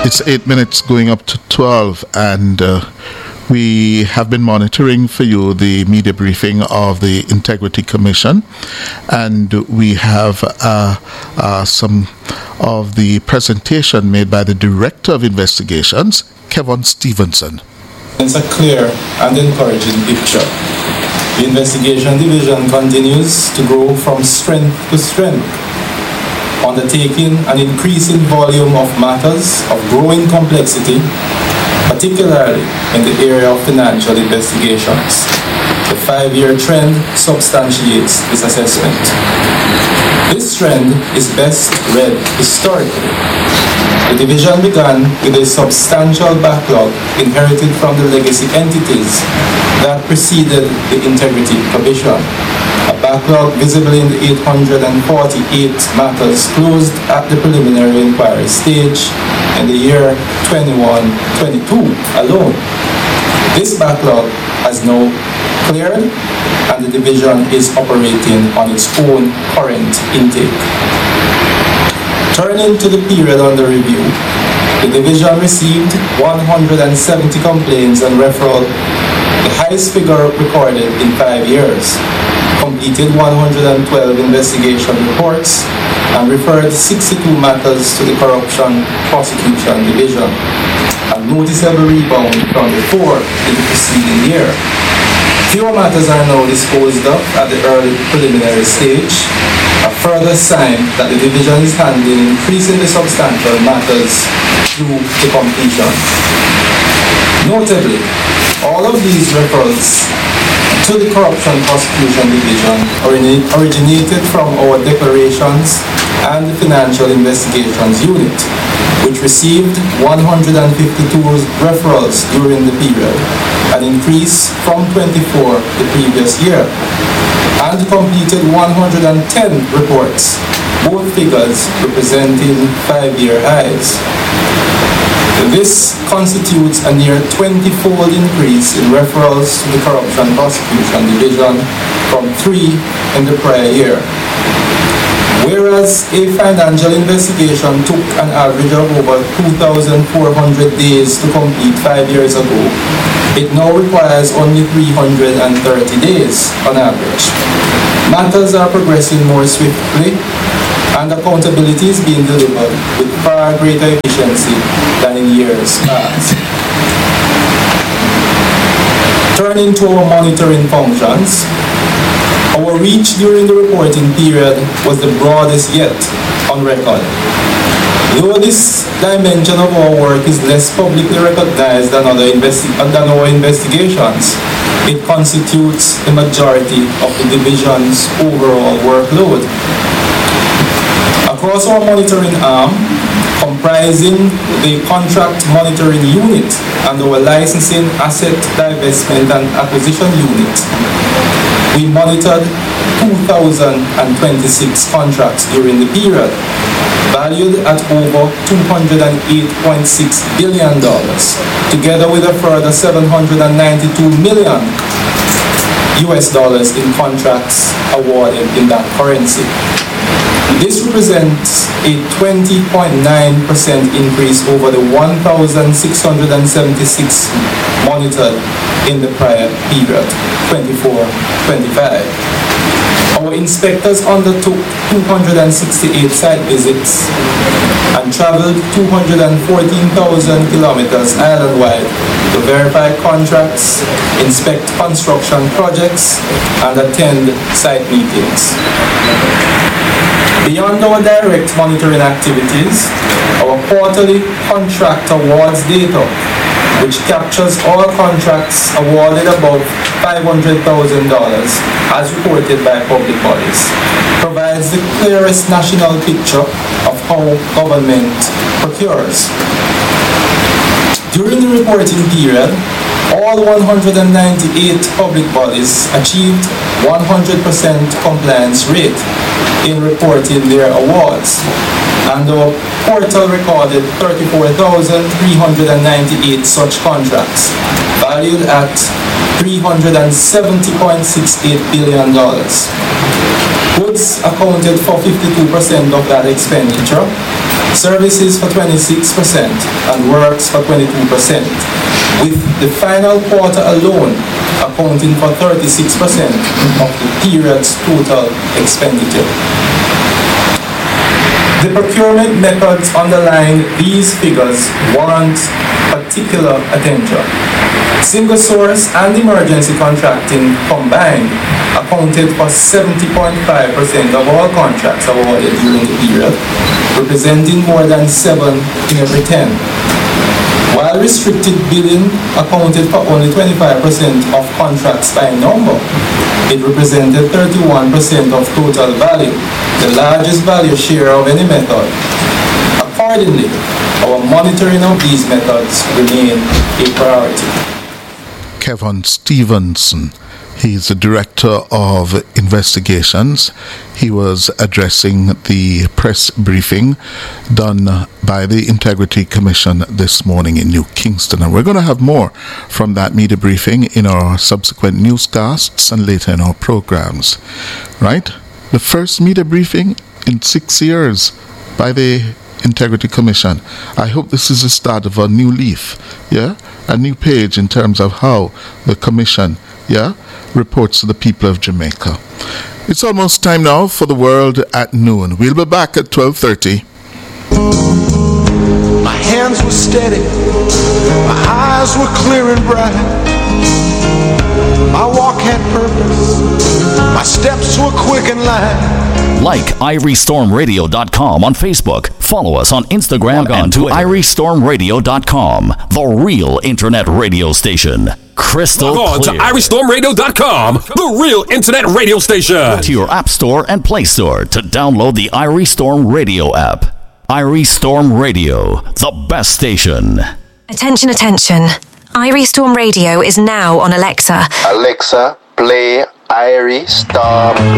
It's 8 minutes going up to 12, and we have been monitoring for you the media briefing of the Integrity Commission, and we have some of the presentation made by the Director of Investigations, Kevin Stevenson. It's a clear and encouraging picture. The Investigation Division continues to grow from strength to strength, undertaking an increasing volume of matters of growing complexity, particularly in the area of financial investigations. The 5-year trend substantiates this assessment. This trend is best read historically. The division began with a substantial backlog inherited from the legacy entities that preceded the Integrity Commission. A backlog visible in the 848 matters closed at the preliminary inquiry stage in the year 21-22 alone. This backlog has now cleared, and the division is operating on its own current intake. Turning to the period under review, the division received 170 complaints and referral, the highest figure recorded in 5 years, completed 112 investigation reports, and referred 62 matters to the Corruption Prosecution Division, a noticeable rebound from the 4 in the preceding year. Fewer matters are now disposed of at the early preliminary stage, a further sign that the division is handling increasingly substantial matters through to completion. Notably, all of these referrals to the Corruption Prosecution Division originated from our declarations and the Financial Investigations Unit, which received 152 referrals during the period, an increase from 24 the previous year, and completed 110 reports, both figures representing 5-year highs. This constitutes a near 20-fold increase in referrals to the Corruption Prosecution Division from 3 in the prior year. Whereas a financial investigation took an average of over 2,400 days to complete 5 years ago, it now requires only 330 days on average. Matters are progressing more swiftly, and accountability is being delivered with far greater efficiency than in years past. Turning to our monitoring functions, our reach during the reporting period was the broadest yet on record. Though this dimension of our work is less publicly recognized than our investigations, it constitutes the majority of the division's overall workload. Across our monitoring arm, comprising the Contract Monitoring Unit and our Licensing, Asset Divestment and Acquisition Unit, we monitored 2,026 contracts during the period, valued at over $208.6 billion, together with a further $792 million in contracts awarded in that currency. This represents a 20.9% increase over the 1,676 monitored in the prior period, 24-25. Our inspectors undertook 268 site visits and traveled 214,000 kilometers island-wide to verify contracts, inspect construction projects, and attend site meetings. Beyond our direct monitoring activities, our quarterly contract awards data, which captures all contracts awarded above $500,000 as reported by public bodies, provides the clearest national picture of how government procures. During the reporting period, all 198 public bodies achieved 100% compliance rate in reporting their awards, and our portal recorded 34,398 such contracts, valued at $370.68 billion. Goods accounted for 52% of that expenditure, services for 26%, and works for 22%, with the final quarter alone accounting for 36% of the period's total expenditure. The procurement methods underlying these figures warrant particular attention. Single source and emergency contracting combined accounted for 70.5% of all contracts awarded during the period, representing more than 7 in every 10. While restricted bidding accounted for only 25% of contracts by number, it represented 31% of total value, the largest value share of any method. Accordingly, our monitoring of these methods remain a priority. Kevin Stevenson, he's the Director of Investigations. He was addressing the press briefing done by the Integrity Commission this morning in New Kingston. And we're going to have more from that media briefing in our subsequent newscasts and later in our programs. Right? The first media briefing in 6 years by the Integrity Commission. I hope this is the start of a new leaf, a new page in terms of how the Commission, reports to the people of Jamaica. It's almost time now for the World at Noon. We'll be back at 12:30. My hands were steady, my eyes were clear and bright. My walk had purpose, my steps were quick and light. Like IrieStormRadio.com on Facebook. Follow us on Instagram and to IrieStormRadio.com, the real internet radio station. Crystal clear. Log on to IrieStormRadio.com, the real internet radio station. To your App Store and Play Store to download the Irie Storm Radio app. Irie Storm Radio, the best station. Attention, attention. Irie Storm Radio is now on Alexa. Alexa, play Irie Storm